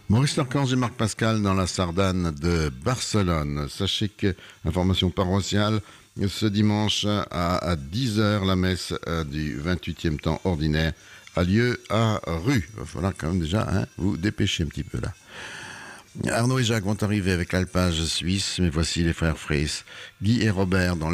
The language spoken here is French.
Maurice Archange et Marc Pascal dans la Sardane de Barcelone. Sachez que, information paroissiale, ce dimanche à 10 heures, la messe du 28e temps ordinaire a lieu à Rue. Il va falloir quand même déjà vous dépêcher un petit peu là. Arnaud et Jacques vont arriver avec l'alpage suisse, mais voici les frères Fries, Guy et Robert dans